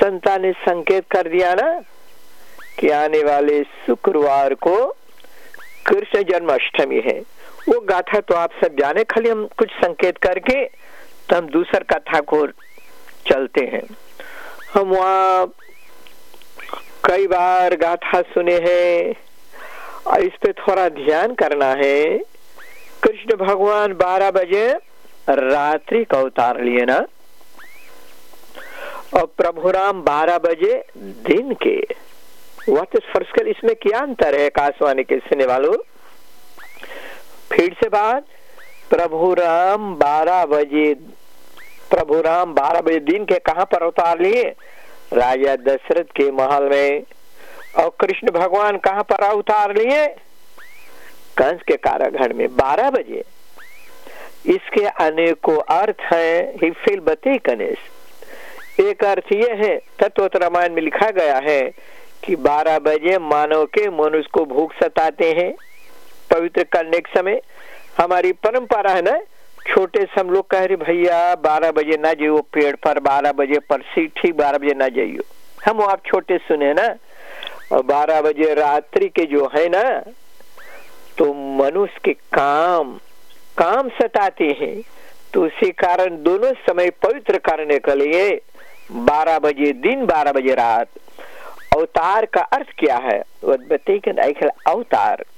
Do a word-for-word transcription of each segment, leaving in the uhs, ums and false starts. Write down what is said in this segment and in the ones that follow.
संता ने संकेत कर दिया ना कि आने वाले शुक्रवार को कृष्ण जन्माष्टमी है। वो गाथा तो आप सब जाने, खाली हम कुछ संकेत करके तो हम दूसर कथा को चलते हैं। हम वहाँ कई बार गाथा सुने हैं और इस पे थोड़ा ध्यान करना है। कृष्ण भगवान बारह बजे रात्रि का अवतार लिए ना, और प्रभु राम बारह बजे दिन के। व्हाट इज फर्स्ट, इसमें क्या अंतर है आकाशवाणी के सुनने वालों? फिर से बात, प्रभु राम बारह बजे प्रभु राम बारह बजे दिन के कहां पर अवतार लिए? राजा दशरथ के महल में। और कृष्ण भगवान कहां पर अवतार लिए? कंस के कारागृह में बारह बजे। इसके अनेकों अर्थ हैं। ही फिल बते कनेश। एक अर्थ ये है, तत्वत रामायण में लिखा गया है कि बारह बजे मानव के मनुष्य को भूख सताते हैं पवित्र करने के समय। हमारी परंपरा है ना, छोटे से हम लोग कह रहे भैया बारह बजे ना जाइयो पेड़ पर, बारह बजे पर ठीक बारह बजे ना जाइयो। हम आप छोटे सुने ना, और बारह बजे रात्रि के जो है ना, तो मनुष्य के काम काम सताते हैं। तो उसी कारण दोनों समय पवित्र करने के लिए बारह बजे दिन बारह बजे रात। अवतार का अर्थ क्या है? अवतार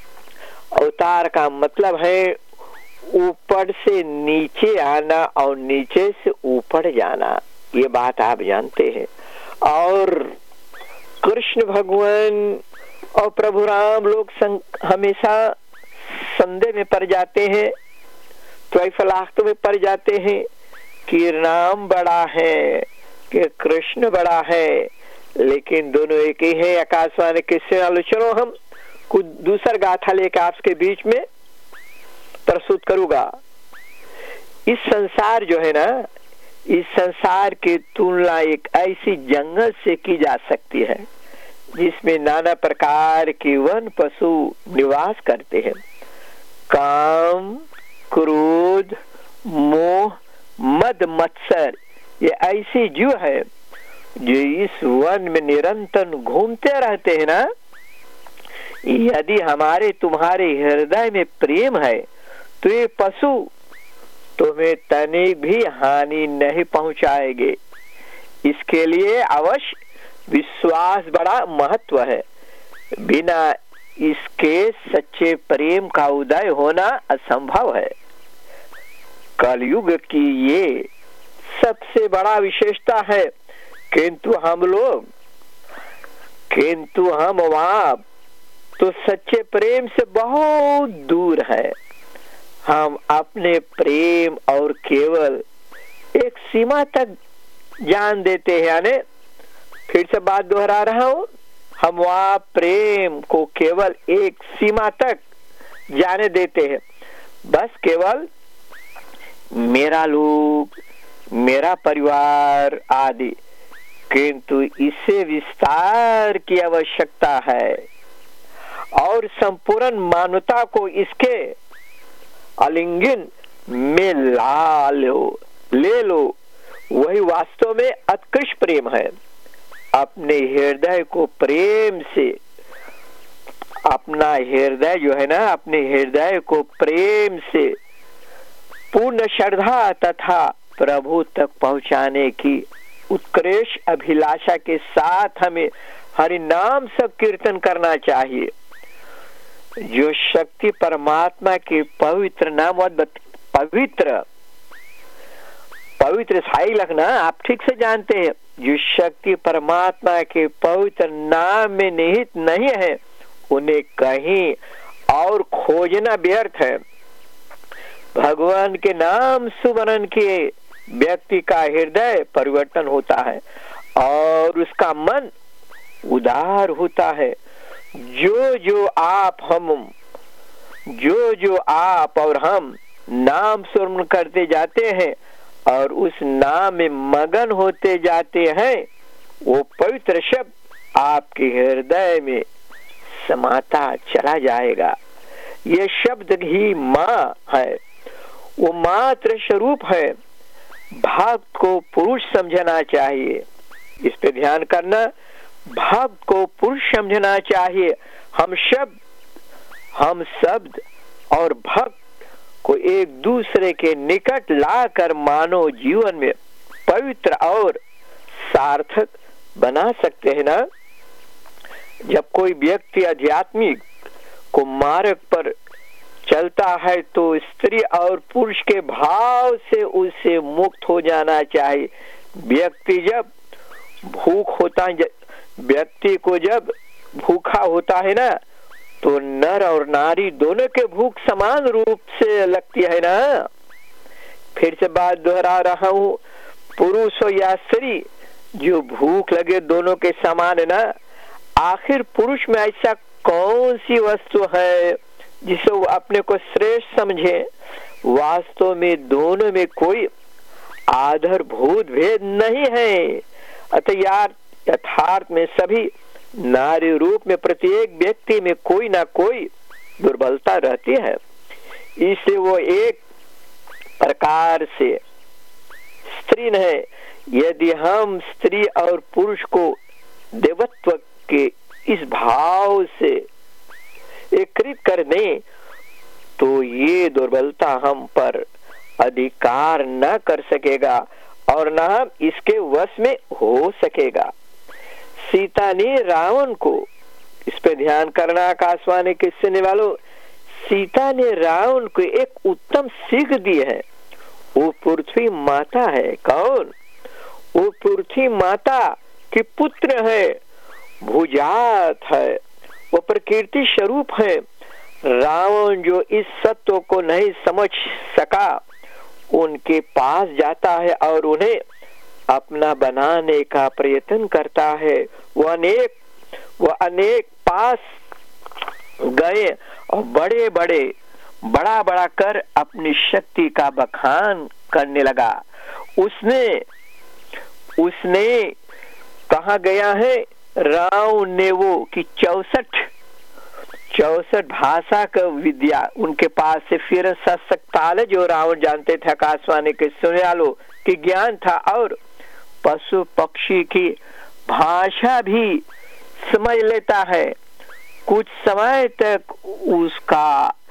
अवतार का मतलब है ऊपर से नीचे आना और नीचे से ऊपर जाना। ये बात आप जानते हैं। और कृष्ण भगवान और प्रभु राम लोग हमेशा संदेह में पड़ जाते हैं, त्वैफलाख्त में पड़ जाते हैं कि राम बड़ा है कि कृष्ण बड़ा है, लेकिन दोनों एक ही है। आकाशवाणी किससे आलोचना हम कुछ दूसर गाथा लेकर आपके बीच में प्रस्तुत करूंगा। इस संसार जो है ना, इस संसार की तुलना एक ऐसी जंगल से की जा सकती है जिसमें नाना प्रकार के वन पशु निवास करते हैं। काम, क्रोध, मोह, मद, मत्सर, ये ऐसी जीव है जो इस वन में निरंतर घूमते रहते हैं ना। यदि हमारे तुम्हारे हृदय में प्रेम है तो ये पशु तुम्हें तनिक भी हानि नहीं पहुंचाएंगे। इसके लिए अवश्य विश्वास बड़ा महत्व है। बिना इसके सच्चे प्रेम का उदय होना असंभव है। कलयुग की ये सबसे बड़ा विशेषता है, किंतु हम लोग किंतु हम वहां तो सच्चे प्रेम से बहुत दूर है। हम अपने प्रेम और केवल एक सीमा तक जान देते हैं। यानी फिर से बात दोहरा रहा हूं, हम वहां प्रेम को केवल एक सीमा तक जाने देते हैं, बस केवल मेरा लोग, मेरा परिवार आदि, किंतु इसे विस्तार की आवश्यकता है और संपूर्ण मानवता को इसके आलिंगन में ला लो ले लो। वही वास्तव में उत्कृष्ट प्रेम है। अपने हृदय को प्रेम से, अपना हृदय जो है ना, अपने हृदय को प्रेम से पूर्ण श्रद्धा तथा प्रभु तक पहुंचाने की उत्कृष्ट अभिलाषा के साथ हमें हरि नाम सब कीर्तन करना चाहिए। जो शक्ति परमात्मा के पवित्र नाम, पवित्र पवित्र साई लखना आप ठीक से जानते हैं, जो शक्ति परमात्मा के पवित्र नाम में निहित नहीं है, उन्हें कहीं और खोजना व्यर्थ है। भगवान के नाम सुमरन के व्यक्ति का हृदय परिवर्तन होता है और उसका मन उदार होता है। जो जो आप हम जो जो आप और हम नाम स्मरण करते जाते हैं और उस नाम में मगन होते जाते हैं, वो पवित्र शब्द आपके हृदय में समाता चला जाएगा। ये शब्द ही माँ है, वो मात्र स्वरूप है। भक्त को पुरुष समझना चाहिए। इस पे ध्यान करना। भक्त को पुरुष समझना चाहिए। हम शब्द हम शब्द और भक्त को एक दूसरे के निकट लाकर मानव जीवन में पवित्र और सार्थक बना सकते हैं ना। जब कोई व्यक्ति आध्यात्मिक को मार्ग पर चलता है तो स्त्री और पुरुष के भाव से उसे मुक्त हो जाना चाहिए। व्यक्ति जब भूख होता है, व्यक्ति को जब भूखा होता है ना, तो नर और नारी दोनों के भूख समान रूप से लगती है ना। फिर से बात दोहरा रहा हूँ, पुरुष हो या स्त्री, जो भूख लगे दोनों के समान है ना। आखिर पुरुष में ऐसा कौन सी वस्तु है जिसे वो अपने को श्रेष्ठ समझे? वास्तव में दोनों में कोई आधारभूत भेद नहीं है। अतः यार यथार्थ में सभी नारी रूप में प्रत्येक व्यक्ति में कोई ना कोई दुर्बलता रहती है। इसलिए वो एक प्रकार से स्त्री है। यदि हम स्त्री और पुरुष को देवत्व के इस भाव से एकीकृत कर दें तो ये दुर्बलता हम पर अधिकार न कर सकेगा और न हम इसके वश में हो सकेगा। सीता ने रावण को, इस पे ध्यान करना आकाशवाणी के सुनने वालों, सीता ने रावण को एक उत्तम सीख दी है। वो पृथ्वी माता है। कौन? वो पृथ्वी माता की पुत्र है, भुजात है, वो प्रकृति स्वरूप है। रावण जो इस सत्य को नहीं समझ सका, उनके पास जाता है और उन्हें अपना बनाने का प्रयत्न करता है। वो अनेक वो अनेक पास गए और बड़े बड़े बड़ा बड़ा कर अपनी शक्ति का बखान करने लगा। उसने उसने कहा गया है रावण ने वो कि चौसठ चौसठ भाषा का विद्या उनके पास से फिर सकता जो रावण जानते थे, आकाशवाणी के सुनने वालों की ज्ञान था और पशु पक्षी की भाषा भी समझ लेता है। कुछ समय तक उसका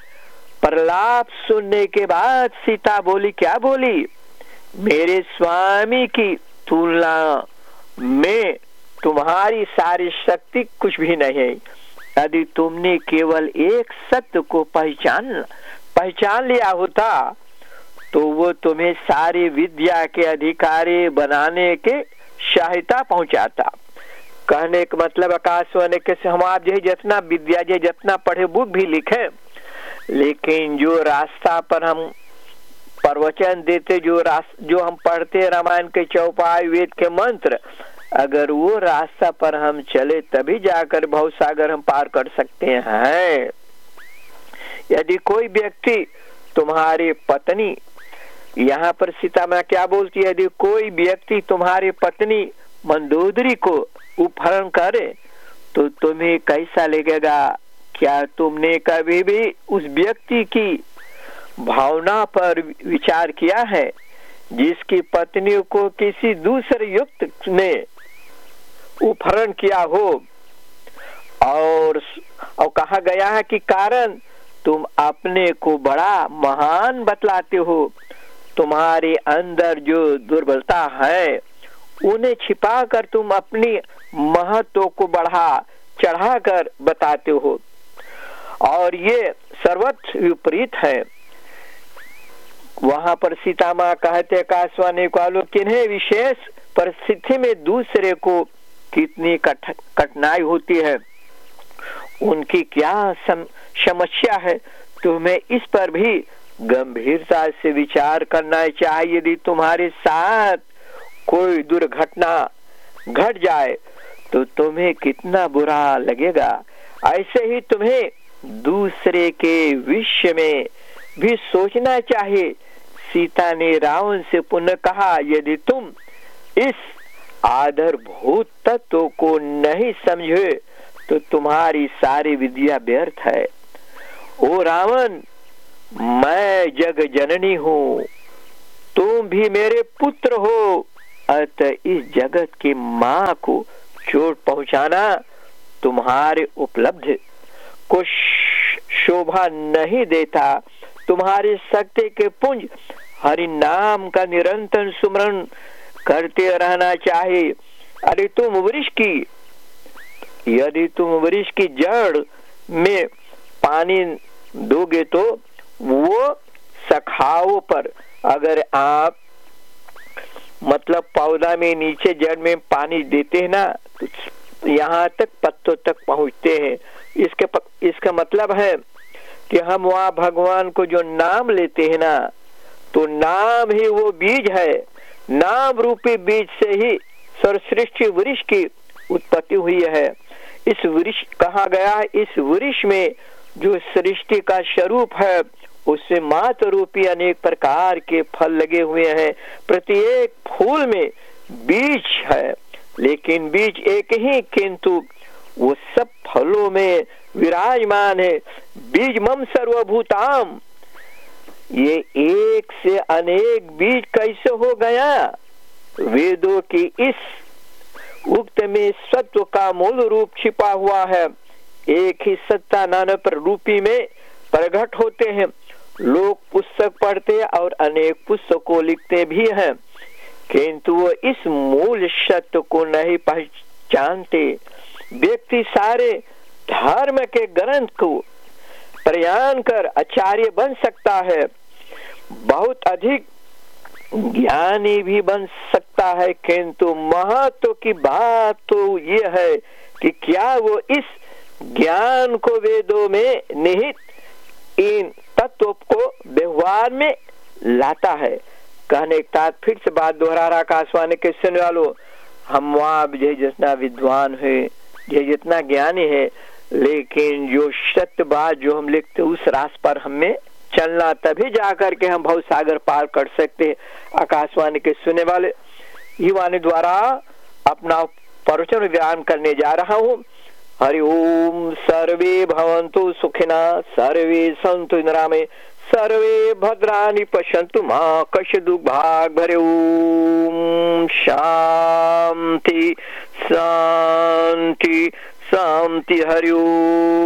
प्रलाप सुनने के बाद सीता बोली, क्या बोली? मेरे स्वामी की तुलना में तुम्हारी सारी शक्ति कुछ भी नहीं है। यदि तुमने केवल एक सत्य को पहचान पहचान लिया होता तो वो तुम्हें सारी विद्या के अधिकारी बनाने के सहायता पहुंचाता। कहने का मतलब आकाशवाणी के हम आप जो जितना विद्या जो जितना पढ़े बुक भी लिखे, लेकिन जो रास्ता पर हम प्रवचन देते, जो रास्ता जो हम पढ़ते रामायण के चौपाई वेद के मंत्र, अगर वो रास्ता पर हम चले तभी जाकर भव सागर हम पार कर सकते हैं। यदि कोई व्यक्ति तुम्हारी पत्नी, यहाँ पर सीता माँ क्या बोलती है, यदि कोई व्यक्ति तुम्हारी पत्नी मंदोदरी को अपहरण करे तो तुम्हें कैसा लगेगा? क्या तुमने कभी भी उस व्यक्ति की भावना पर विचार किया है जिसकी पत्नी को किसी दूसरे युक्त ने अपहरण किया हो? और, और कहा गया है कि कारण तुम अपने को बड़ा महान बतलाते हो, तुम्हारे अंदर जो दुर्बलता है उन्हें छिपाकर तुम अपनी महत्व को बढ़ा चढ़ाकर बताते हो, और ये सर्वत्र विपरीत है। वहां पर सीता माँ कहते आकाशवाणी वालों, किन्हें विशेष परिस्थिति में दूसरे को कितनी कठिनाई होती है, उनकी क्या सम, समस्या है, तुम्हें इस पर भी गंभीरता से विचार करना चाहिए। यदि तुम्हारे साथ कोई दुर्घटना घट जाए तो तुम्हें कितना बुरा लगेगा। ऐसे ही तुम्हें दूसरे के विषय में भी सोचना चाहिए। सीता ने रावण से पुनः कहा, यदि तुम इस आधारभूत तत्व को नहीं समझे तो तुम्हारी सारी विद्या व्यर्थ है। ओ रावण, मैं जग जननी हूँ, तुम भी मेरे पुत्र हो, अतः इस जगत की माँ को चोट पहुंचाना तुम्हारे उपलब्ध को शोभा नहीं देता। तुम्हारी शक्ति के पुंज हरि नाम का निरंतर सुमरण करते रहना चाहिए। अरे तुम वृक्ष की यदि तुम वृक्ष की जड़ में पानी दोगे तो वो शाखाओं पर, अगर आप मतलब पौधा में नीचे जड़ में पानी देते हैं ना तो यहाँ तक पत्तों तक पहुँचते हैं। इसके इसका मतलब है कि हम वहाँ भगवान को जो नाम लेते हैं ना, तो नाम ही वो बीज है। नाम रूपी बीज से ही सर्वसृष्टि वृक्ष की उत्पत्ति हुई है। इस वृक्ष कहा गया है, इस वृक्ष में जो सृष्टि का स्वरूप है उससे मात्र रूपी अनेक प्रकार के फल लगे हुए हैं। प्रत्येक फूल में बीज है, लेकिन बीज एक ही, किंतु वो सब फलों में विराजमान है। बीज मम सर्वभूताम, ये एक से अनेक बीज कैसे हो गया? वेदों की इस उक्त में सत्व का मूल रूप छिपा हुआ है। एक ही सत्ता नाना रूपी में प्रकट होते हैं। लोग पुस्तक पढ़ते और अनेक पुस्तकों लिखते भी हैं, किंतु वो इस मूल सत्य को नहीं पहचानते। व्यक्ति सारे धर्म के ग्रंथ को प्रयाण कर आचार्य बन सकता है, बहुत अधिक ज्ञानी भी बन सकता है, किंतु महत्व की बात तो ये है कि क्या वो इस ज्ञान को वेदों में निहित इन तत्व को व्यवहार में लाता है। कहने के बाद फिर से बात दोहरा रहा आकाशवाणी के सुनने वालों, हम वहाँ जो जितना विद्वान है, जो जितना ज्ञानी है, लेकिन जो सत्य बात जो हम लिखते उस रास्ते पर हमें चलना, तभी जाकर के हम भव सागर पार कर सकते। आकाशवाणी के सुनने वाले युवानी द्वारा अपना प्रवचन व्यायाम करने जा रहा हूँ। हरि ओम। सर्वे भवन्तु सुखिना, सर्वे सन्तु निरामये, सर्वे भद्राणि पश्यन्तु मा कश्चित् दुर्भाग् भरे। ओम शांति शांति शांति। हरि ओम।